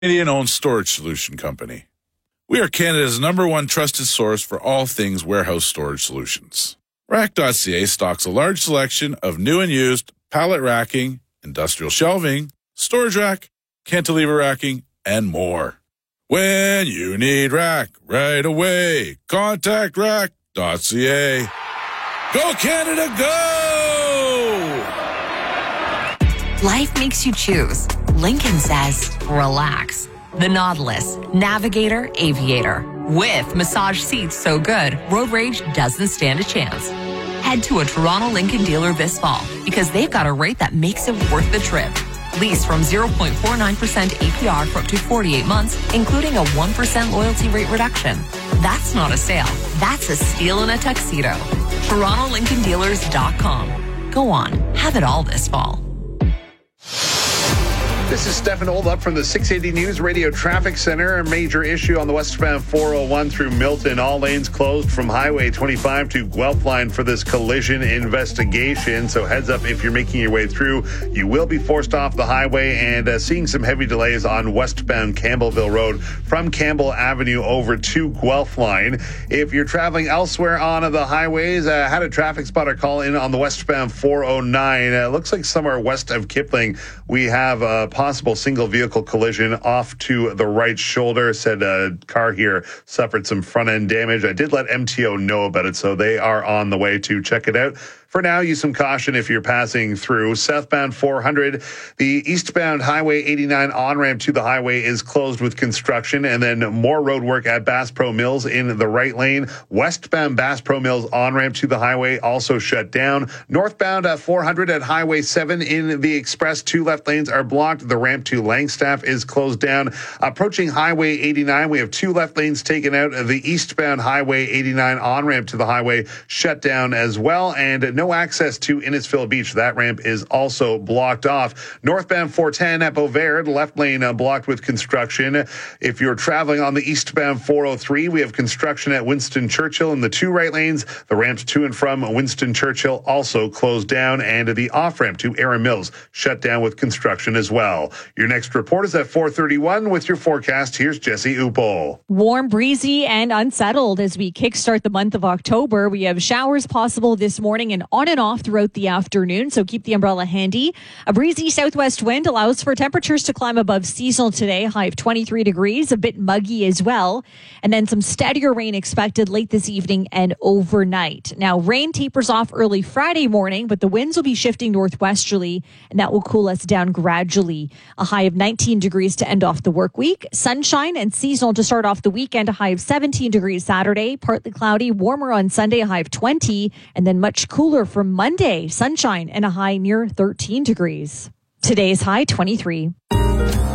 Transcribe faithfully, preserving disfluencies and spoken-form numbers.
Canadian-owned storage solution company. We are Canada's number one trusted source for all things warehouse storage solutions. Rack dot C A stocks a large selection of new and used pallet racking, industrial shelving, storage rack, cantilever racking, and more. When you need rack right away, contact rack dot C A. Go Canada, go! Life makes you choose. Lincoln says, relax. The Nautilus, Navigator, Aviator. With massage seats so good, road rage doesn't stand a chance. Head to a Toronto Lincoln dealer this fall because they've got a rate that makes it worth the trip. Lease from zero point four nine percent A P R for up to forty-eight months, including a one percent loyalty rate reduction. That's not a sale. That's a steal in a tuxedo. Toronto Lincoln Dealers dot com. Go on, have it all this fall. This is Stefan Oldup from the six eighty News Radio Traffic Center. A major issue on the westbound four oh one through Milton. All lanes closed from Highway twenty-five to Guelph line for this collision investigation. So heads up if you're making your way through. You will be forced off the highway and uh, seeing some heavy delays on westbound Campbellville Road from Campbell Avenue over to Guelph line. If you're traveling elsewhere on the highways, uh, had a traffic spotter call in on the westbound four oh nine. Uh, looks like somewhere west of Kipling, we have a possible single vehicle collision off to the right shoulder. Said a car here suffered some front end damage. I did let M T O know about it, so they are on the way to check it out. For now, use some caution if you're passing through. Southbound four hundred, the eastbound Highway eighty-nine on-ramp to the highway is closed with construction, and then more road work at Bass Pro Mills in the right lane. Westbound Bass Pro Mills on-ramp to the highway also shut down. Northbound at four hundred at Highway seven in the express, two left lanes are blocked. The ramp to Langstaff is closed down. Approaching Highway eighty-nine, we have two left lanes taken out. The eastbound Highway eighty-nine on-ramp to the highway shut down as well, and no access to Innisfil Beach. That ramp is also blocked off. Northbound four ten at Beauvais, left lane uh, blocked with construction. If you're traveling on the eastbound four oh three, we have construction at Winston Churchill in the two right lanes. The ramps to and from Winston Churchill also closed down, and the off-ramp to Erin Mills shut down with construction as well. Your next report is at four thirty-one with your forecast. Here's Jesse Upol. Warm, breezy, and unsettled as we kickstart the month of October. We have showers possible this morning and on and off throughout the afternoon, so keep the umbrella handy. A breezy southwest wind allows for temperatures to climb above seasonal today, high of twenty-three degrees, a bit muggy as well. And then some steadier rain expected late this evening and overnight. Now, rain tapers off early Friday morning, but the winds will be shifting northwesterly, and that will cool us down gradually. A high of nineteen degrees to end off the work week. Sunshine and seasonal to start off the weekend, a high of seventeen degrees Saturday, partly cloudy, warmer on Sunday, a high of twenty, and then much cooler for Monday, sunshine and a high near thirteen degrees. Today's high twenty-three.